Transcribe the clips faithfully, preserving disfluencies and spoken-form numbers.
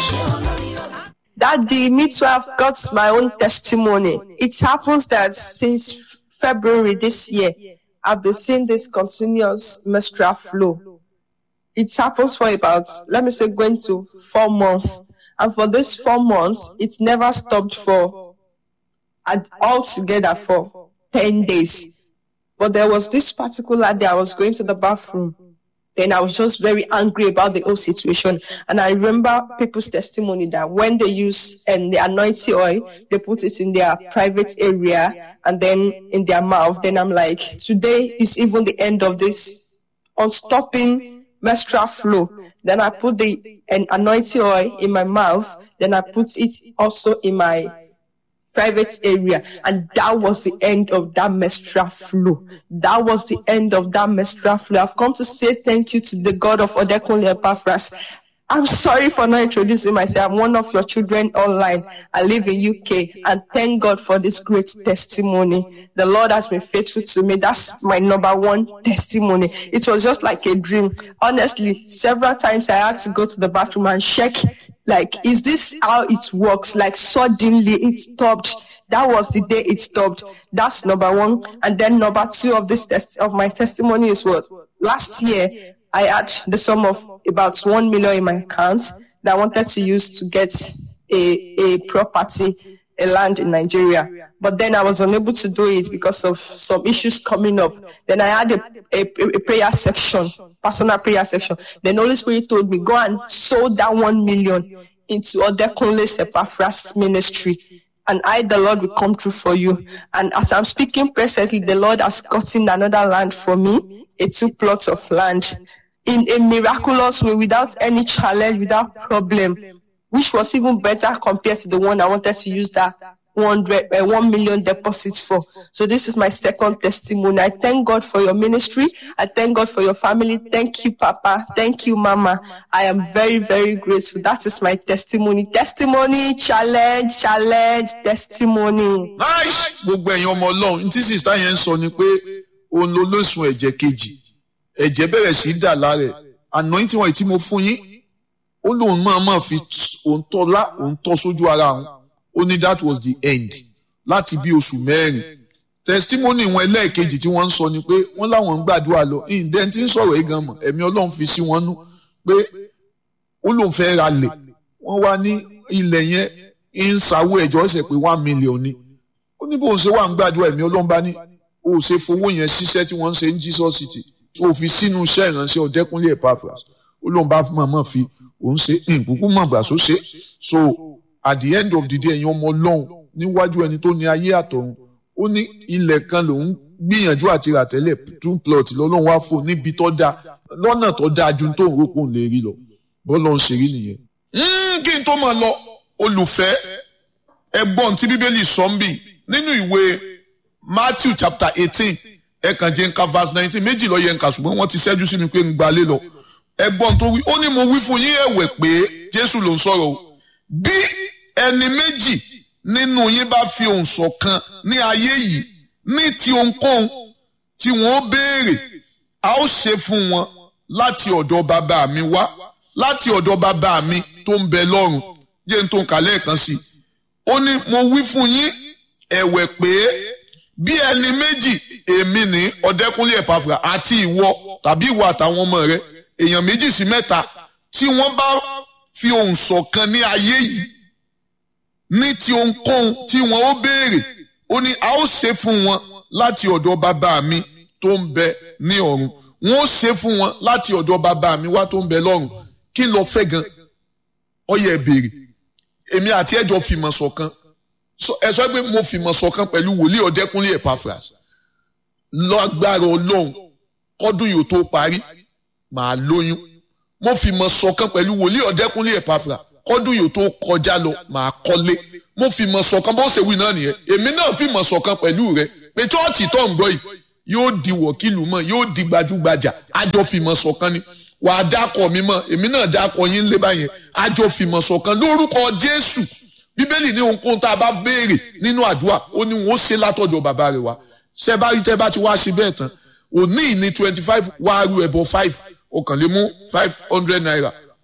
Daddy, me too, I've got my own testimony. It happens that since February this year, I've been seeing this continuous menstrual flow. It happens for about, let me say, going to four months. And for these four months, it never stopped for, altogether for ten days. But there was this particular day I was going to the bathroom. Then I was just very angry about the whole situation. And I remember people's testimony that when they use and the anointing oil, they put it in their private area and then in their mouth. Then I'm like, today is even the end of this unstopping menstrual flow. Then I put the an anointing oil in my mouth. Then I put it also in my private area, and that was the end of that menstrual flow. That was the end of that menstrual flow. I've come to say thank you to the God of Odekunle Epaphras. I'm sorry for not introducing myself. I'm one of your children online. I live in U K, and thank God for this great testimony. The Lord has been faithful to me. That's my number one testimony. It was just like a dream. Honestly, several times I had to go to the bathroom and check, like, is this how it works? Like, suddenly it stopped. That was the day it stopped. That's number one. And then number two of this test of my testimony is what? Last year, I had the sum of about one million in my account that I wanted to use to get a, a property, a land in Nigeria. But then I was unable to do it because of some issues coming up. Then I had a, a, a prayer section, personal prayer section. Then the Holy Spirit told me, go and sow that one million into Odekunle Epaphras ministry. And I, the Lord, will come through for you. And as I'm speaking presently, the Lord has gotten another land for me, a two plots of land, in a miraculous way, without any challenge, without problem, which was even better compared to the one I wanted to use that one, uh, one million deposits for. So this is my second testimony. I thank God for your ministry. I thank God for your family. Thank you, Papa. Thank you, Mama. I am very, very grateful. That is my testimony. Testimony, challenge, challenge, testimony. Nice. Gbogbo ẹ̀yin ọmọ Ọlọ́run, tí sister yẹn sọ ni pé òun ló lóṣùn ẹ̀jẹ̀ kejì. Ẹ̀jẹ̀ bẹ̀rẹ̀ sí dà lára ẹ̀. Anointing wọn tí mo fún yín, ó lóun máa máa fi òun tọ́ lá, òun tọ́ sójú ara òun. Only that was the end. Láti bí oṣù mẹ́rin. Testimony wọn ẹlẹ́ẹ̀kejì tí wọ́n ń sọ ni pé wọ́n láwọn ń gbàdúrà lọ. Ìdẹ́n tí ń sọ̀rọ̀ yìí gan mọ̀, ẹ̀mí Ọlọ́run fi sí wọn nú pé ó lóun fẹ́ ra lẹ̀. Wọ́n wá ní ilẹ̀ yẹn ń sàwó ẹ̀jọ́ ọ̀sẹ̀ pé one million ni. Ó ní bó ṣe wà ń gbàdúrà, ẹ̀mí Ọlọ́run bá ní ó ṣe fowó yẹn ṣiṣẹ́ tí wọ́n ń ṣe ní Jesus City. Ó fi sínú iṣẹ́ ìránṣẹ́ Ọ̀dẹ́kúnlé Epaphras. Ó lóun bá mọ̀ọ́mọ̀ fi òun ṣe ìkúkú mọ̀gbà só ṣe. So at the end of the day, ẹ̀yin ọmọ Ọlọ́run níwájú ẹni tó ní ayé àtọ̀run, ó ní ilẹ̀ kan lòun gbìyànjú àti rà tẹ́lẹ̀ two plot lọ́lọ́run wá fò níbi tó dáa lọ́nà tó dáa ju tó ń rògbò lè rí lọ bọ́lọ́run ṣe rí nìyẹn. Kí n tó máa lọ, olùfẹ́, ẹgbọ́n tí Bíbélì sọ ń bì nínú ìwé Matthew chapter eighteen ẹ̀kan jẹ́ nǹkan verse nineteen méjì lọ yẹ nǹkan ṣùgbọ́n wọ́n ti ṣẹ́jú sí mi pé ń gbalé lọ. Ẹgbọ́n tó wí, ó ní mo wí fún yín ẹ̀wẹ̀ pé Jésù ló ń sọ̀rọ̀ o. Bí ẹni méjì nínú yín bá fi ohùn ṣọ̀kan ní ayé yìí ní ti ohunkóhun tí wọ́n béèrè, a ó ṣe fún wọn láti ọ̀dọ̀ bàbá mi wá, láti ọ̀dọ̀ bàbá mi tó ń bẹ lọ́run. Jẹ́ n tó ń kà lẹ́ẹ̀kan sí i. Ó ní mo wí fún yín ẹ̀wẹ̀ pé bí ẹni méjì, èmi ní Ọ̀dẹ́kúnlé Epaphras àti ìwọ tàbí ìwọ àtàwọn ọmọ rẹ, èèyàn méjì sí mẹ́ta tí wọ́n bá fi ohùn ṣọ̀kan ní ayé yìí ní ti ohunkóhun tí wọn ó béèrè, ó ní a ó ṣe fún wọn láti ọ̀dọ̀ bàbá mi tó ń bẹ ní ọ̀run. Wọn ó ṣe fún wọn láti ọ̀dọ̀ bàbá mi wá tó ń bẹ lọ́run. Kí ló fẹ́ gan? Ó yẹ béèrè. Èmi àti ẹjọ́ fìmọ̀ ṣọ̀kan. Ẹ sọ pé mo fìmọ̀ ṣọ̀kan pẹ̀lú wòlíì Ọ̀dẹ́kúnlé Epaphras. Lágbára Ọlọ́run kọ́dún yóò tó parí, màá lóyún. Mo fìmọ̀ ṣọ̀kan pẹ̀lú wòlíì Ọ̀dẹ́kúnlé Epaphras. Kọ́dún yóò tó kọjá lọ, màá kọ́lé. Mo fi mọ̀ ṣọ̀kan bó ṣe wí náà nìyẹn. Èmi náà fi mọ̀ ṣọ̀kan pẹ̀lú rẹ pé chọ́ọ̀chì tó ń gbọ́ yìí yóò di wọ̀kìlù mọ́, yóò di gbajúgbajà. Àjọ fi mọ̀ ṣọ̀kan ni. Wà á dákọ̀ mi mọ́, èmi náà dákọ̀ yín lé báyẹn. Àjọ fi mọ̀ ṣọ̀kan lórúkọ Jésù. Bíbélì ní ohunkóhun tá a bá béèrè nínú àdúrà, ó ní wọn ó ṣe látọ̀dọ̀ bàbá rẹ̀ wá. Ṣé bá rí tẹ́ bá ti wá ṣe bẹ́ẹ̀ tán, òní ní twenty five wá rú ẹbọ five, ó kàn lè mú five hundred naira.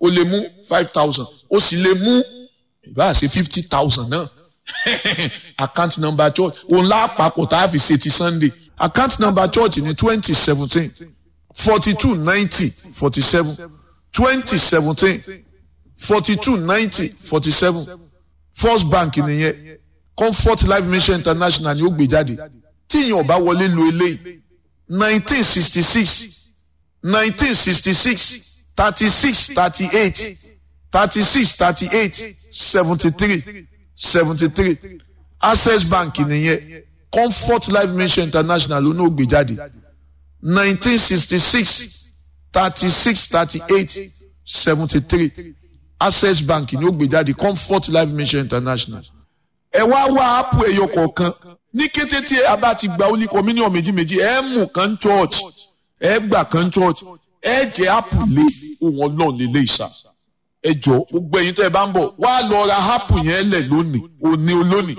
o lè mú five thousand o sì lè mú ìbá ṣe fifty thousand náà account number church òun lápapọ̀ tá a fi ṣe ti Sunday account number church ní twenty seventeen forty two ninety forty seven twenty seventeen forty two ninety forty seven First Bank nìyẹn Comfort Life Mission International ni ó gbé jáde tí ìyẹn ò bá wọlé lo eléyìí nineteen sixty six nineteen sixty six thirty six thirty eight thirty six thirty eight seventy three seventy three Access Bank nìyẹn Comfort Life Mission International ló ní ó gbé jáde nineteen sixty six thirty six thirty eight seventy three Access Bank ni ó gbé jáde Comfort Life Mission International. ẹ wá wá ápù ẹyọ kọ̀ọ̀kan ní kété tí a bá ti gba Holy Communion méjì méjì ẹ mú kan church ẹ gbà kan church ẹ jẹ ápù lé ohun Ọlọ́run lè lé ìṣá ẹ jọ gbogbo ẹ̀yin tẹ́ ẹ bá ń bọ̀ wá lọ ra ápù yẹn lẹ̀ lónìí òní olónìí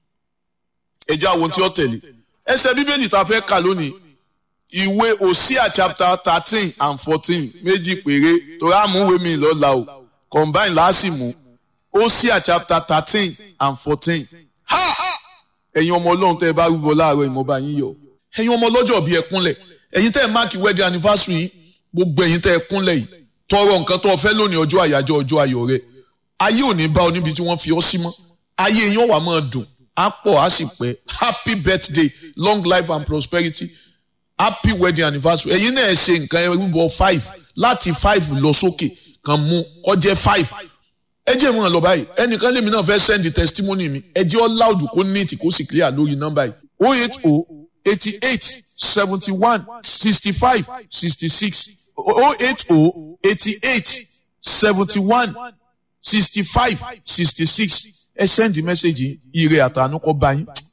ẹ jẹ́ àwọn tí ó tẹ̀lé ẹsẹ̀ bíbélì tá a fẹ́ kà lónìí ìwé Hosea chapter thirteen and fourteen méjì péré torí àmúwé mi lọ́la o combine lásìmù Hosea chapter thirteen and fourteen ha ẹ̀yin ọmọ Ọlọ́run tẹ́ ẹ bá rúbọ láàárọ̀ ìmọ̀ba yín yọ ẹ̀yin ọmọ ọlọ́jọ́ bíi ẹkúnlẹ̀ ẹ̀yin tẹ́ ẹ máàkì wedding anniversary yìí gbogbo ẹ̀yin tẹ́ ẹ kúnlẹ̀ yìí tọrọ nǹkan tó fẹ́ lónìí ọjọ́ àyájọ́ ọjọ́ ayọ̀ rẹ ayé ò ní bá ọ níbi tí wọ́n fi ọ sí mọ́ ayé yín wà máa dùn á pọ̀ á sì pẹ́ happy birthday long life and prosperity happy wedding anniversary ẹ̀yin náà ẹ ṣe nǹkan ẹrúbọ five láti five lọ sókè kan mú ọjẹ́ five ẹ jẹ́ mọ́ ọ lọ báyìí ẹnìkan lèmi náà fẹ́ send the testimony mi ẹ jẹ́ ọ loud kó neat kó sì clear lórí nọ́mbà yìí oh eight oh eighty eight seventy one sixty five sixty six oh eight oh eighty eight seventy one sixty five sixty six ẹ send the message ire àtànú kọ bá yín